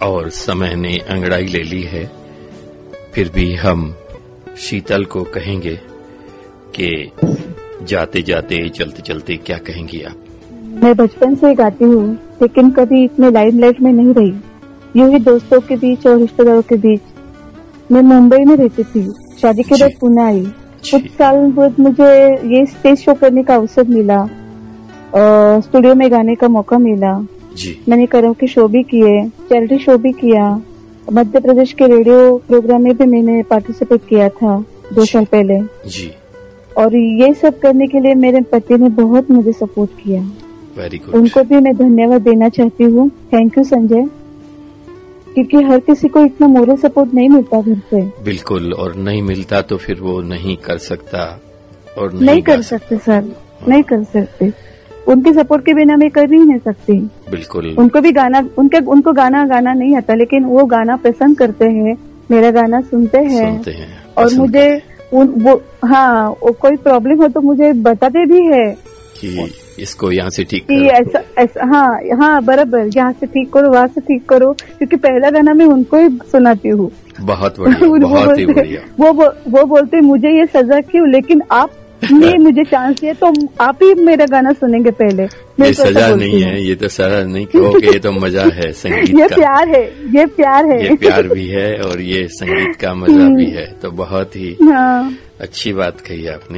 और समय ने अंगड़ाई ले ली है, फिर भी हम शीतल को कहेंगे कि जाते जाते चलते चलते क्या कहेंगी आप? मैं बचपन से गाती हूँ, लेकिन कभी इतने लाइमलाइट में नहीं रही। यूं ही दोस्तों के बीच और रिश्तेदारों के बीच। मैं मुंबई में रहती थी, शादी के बाद पुणे आई। कुछ साल बाद मुझे ये स्टेज शो करने का अवसर मिला, स्टूडियो में गाने का मौका मिला जी। मैंने कराओके शो भी किए, चैरिटी शो भी किया, मध्य प्रदेश के रेडियो प्रोग्राम में भी मैंने पार्टिसिपेट किया था 2 साल पहले जी। और ये सब करने के लिए मेरे पति ने बहुत मुझे सपोर्ट किया। Very good. उनको भी मैं धन्यवाद देना चाहती हूँ। थैंक यू संजय, क्योंकि हर किसी को इतना मोरल सपोर्ट नहीं मिलता घर से। बिल्कुल, और नहीं मिलता तो फिर वो नहीं कर सकता और नहीं कर सकते सर, नहीं कर सकते। उनके सपोर्ट के बिना मैं कर ही नहीं सकती। बिल्कुल। उनको भी गाना, उनको गाना नहीं आता, लेकिन वो गाना पसंद करते हैं, मेरा गाना सुनते हैं और मुझे वो कोई प्रॉब्लम हो तो मुझे बताते भी है कि इसको यहाँ से ठीक करो, ऐसा हाँ बराबर, यहाँ से ठीक करो, वहाँ से ठीक करो, क्योंकि पहला गाना मैं उनको ही सुनाती हूँ। बहुत बढ़िया, बहुत ही बढ़िया। वो बोलते मुझे ये सजा क्यों, लेकिन आप ने मुझे चांस दिया तो आप ही मेरा गाना सुनेंगे पहले। ये सजा नहीं है, ये तो सजा नहीं कहोगे, ये तो मजा है संगीत ये का। प्यार है, ये प्यार है, ये प्यार भी है और ये संगीत का मजा भी है। तो बहुत ही अच्छी बात कही आपने।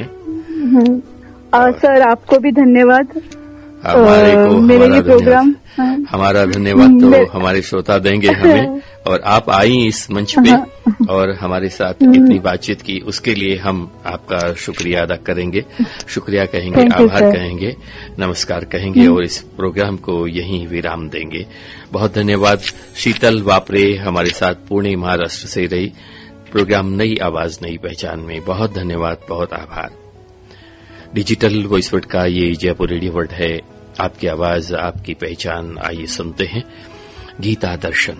और सर आपको भी धन्यवाद। हमारे को मेरे ये प्रोग्राम, हमारा धन्यवाद तो हमारे श्रोता देंगे हमें, और आप आई इस मंच पे और हमारे साथ इतनी बातचीत की, उसके लिए हम आपका शुक्रिया अदा करेंगे, शुक्रिया कहेंगे, आभार कहेंगे, नमस्कार कहेंगे और इस प्रोग्राम को यहीं विराम देंगे। बहुत धन्यवाद। शीतल वापरे हमारे साथ पुणे महाराष्ट्र से रही। प्रोग्राम नई आवाज नई पहचान में बहुत धन्यवाद, बहुत आभार। डिजिटल वॉइस वर्ल्ड का ये जयपुर रेडियो वर्ल्ड है, आपकी आवाज आपकी पहचान। आइए सुनते हैं गीता दर्शन।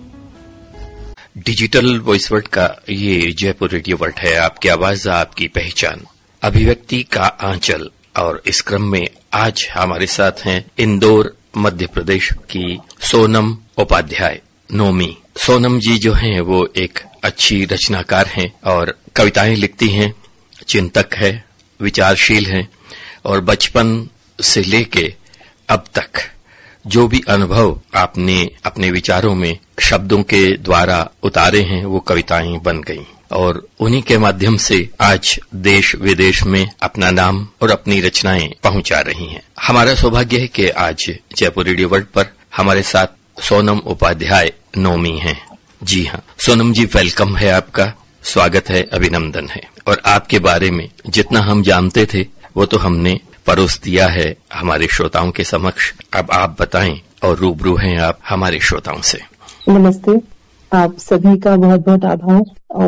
डिजिटल वॉइस वर्ल्ड का ये जयपुर रेडियो वर्ल्ड है, आपकी आवाज आपकी पहचान, अभिव्यक्ति का आंचल। और इस क्रम में आज हमारे साथ हैं इंदौर मध्य प्रदेश की सोनम उपाध्याय, नोमी। सोनम जी जो हैं वो एक अच्छी रचनाकार हैं और कविताएं लिखती हैं, चिंतक है, विचारशील हैं और बचपन से लेके अब तक जो भी अनुभव आपने अपने विचारों में शब्दों के द्वारा उतारे हैं वो कविताएं बन गईं और उन्हीं के माध्यम से आज देश विदेश में अपना नाम और अपनी रचनाएं पहुंचा रही हैं। हमारा सौभाग्य है कि आज जयपुर रेडियो वर्ल्ड पर हमारे साथ सोनम उपाध्याय नोमी हैं। जी हाँ सोनम जी, वेलकम है आपका, स्वागत है, अभिनंदन है। और आपके बारे में जितना हम जानते थे वो तो हमने परोस दिया है हमारे श्रोताओं के समक्ष। अब आप बताएं और रूबरू हैं आप हमारे श्रोताओं से। नमस्ते, आप सभी का बहुत बहुत आभार।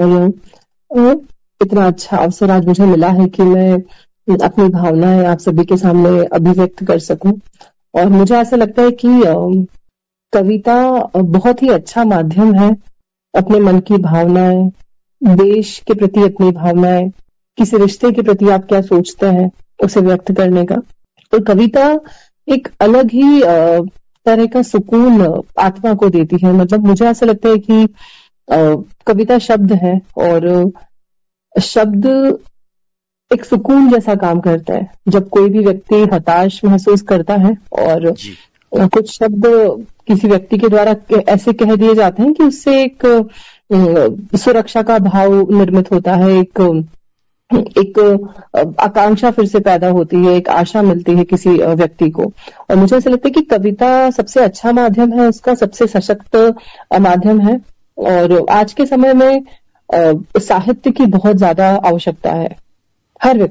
और इतना अच्छा अवसर आज मुझे मिला है कि मैं अपनी भावनाएं आप सभी के सामने अभिव्यक्त कर सकूं। और मुझे ऐसा लगता है कि कविता बहुत ही अच्छा माध्यम है अपने मन की भावनाएं, देश के प्रति अपनी भावनाएं, किसी रिश्ते के प्रति आप क्या सोचते हैं उसे व्यक्त करने का। और कविता एक अलग ही तरह का सुकून आत्मा को देती है। मतलब मुझे ऐसा लगता है कि कविता शब्द है और शब्द एक सुकून जैसा काम करता है। जब कोई भी व्यक्ति हताश महसूस करता है और कुछ शब्द किसी व्यक्ति के द्वारा ऐसे कह दिए जाते हैं कि उससे एक सुरक्षा का भाव निर्मित होता है, एक आकांक्षा फिर से पैदा होती है, एक आशा मिलती है किसी व्यक्ति को। और मुझे ऐसा लगता है कि कविता सबसे अच्छा माध्यम है, उसका सबसे सशक्त माध्यम है। और आज के समय में साहित्य की बहुत ज्यादा आवश्यकता है। हर